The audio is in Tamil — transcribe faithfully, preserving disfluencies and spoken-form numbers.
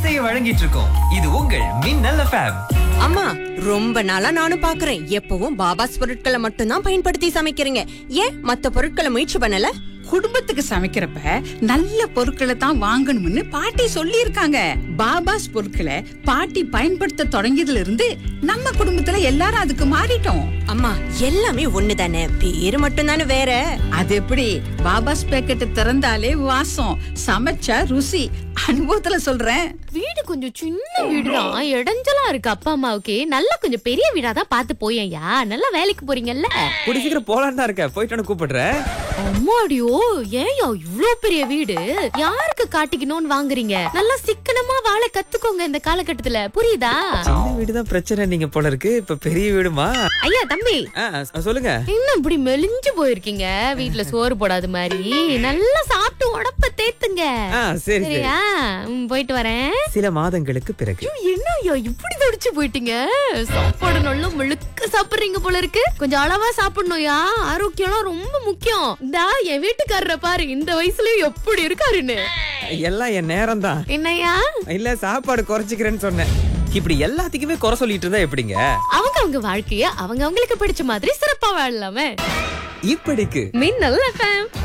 இசையை வழங்கிட்டு இருக்கோம். இது உங்கள் மின்னல் எஃப்எம். அம்மா, ரொம்ப நாளா நானும் பாக்குறேன், எப்பவும் பாபாஸ் பொருட்களை மட்டும்தான் பயன்படுத்தி சமைக்கிறீங்க. ஏன் மத்த பொருட்களை முயற்சி பண்ணல? குடும்பத்துக்கு சமைக்கிறப்ப நல்ல பொருட்களை தான் வாங்கணும்னு பாட்டி சொல்லி இருக்காங்க. பாபாஸ் பொருட்களை பாட்டி பயன்படுத்த தொடங்கியதுல இருந்து நம்ம குடும்பத்துல எல்லாரும் அதுக்கு மாறிட்டோம். அம்மா, எல்லாமே ஒண்ணுதானே, பேரு மட்டும் தானே வேற. அது எப்படி? பாபாஸ் பேக்கெட் திறந்தாலே வாசம், சமைச்சா ருசி. அனுபவத்துல சொல்றேன். வீடு கொஞ்சம் சின்ன வீடுதான், இடைஞ்சலா இருக்கு. அப்பா அம்மாவுக்கு நல்லா கொஞ்சம் பெரிய வீடா தான் பார்த்து போயேன்யா. நல்லா வேலைக்கு போறீங்கல்ல. கூடி சீக்கிரம் போலான்னு தான் இருக்க, போயிட்டு கூப்பிடுறேன். அம்மாடியோ, ஏன்யா இவ்ளோ பெரிய வீடு? யாருக்கு காட்டிக்கணும்னு வாங்குறீங்க? நல்லா சிக்கனமா வாழ கத்துக்கோங்க இந்த காலகட்டத்துல, புரியுதா? சின்ன வீடுதான் பிரச்சனை நீங்க போல இருக்கு, இப்ப பெரிய வீடுமா? ஐயா தம்பி, சொல்லுங்க. இன்னும் இப்படி மெலிஞ்சு போயிருக்கீங்க, வீட்டுல சோறு போடாத மாதிரி. நல்லா சாப்பிட்டு உடம்ப தேத்துங்க. சரியா? போயிட்டு வரேன். சில மாதங்களுக்கு பிறகு. என்னய்யா இப்படி தடிச்சு போயிட்டீங்க? சாப்பாடு நல்லா முழுக்க சாப்பிடுறீங்க போல இருக்கு. கொஞ்சம் அளவா சாப்பிடணும்யா, ஆரோக்கியம் ரொம்ப முக்கியம். இந்தா என் வீட்டுக்காரரை பாரு, இந்த வயசுலயும் எப்படி இருக்காருன்னு. எல்லாம் என் நேரம் தான். என்னையா? இல்ல, சாப்பாடு குறைச்சிக்கிறேன்னு சொன்னேன். இப்படி எல்லாத்துக்குமே குறை சொல்லிட்டு இருந்தா எப்படிங்க? அவங்க அவங்க வாழ்க்கைய அவங்க அவங்களுக்கு பிடிச்ச மாதிரி சிறப்பா வாழலாமே. இப்படிக்கு மின்னல் எஃப்எம்.